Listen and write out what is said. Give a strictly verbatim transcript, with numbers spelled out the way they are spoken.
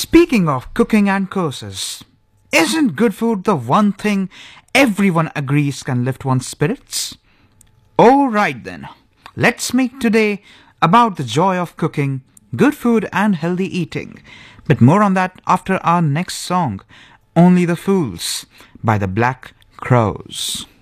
Speaking of cooking and curses, isn't good food the one thing everyone agrees can lift one's spirits? Alright then, let's make today about the joy of cooking, good food and healthy eating. But more on that after our next song, Only the Fools by the Black Crows.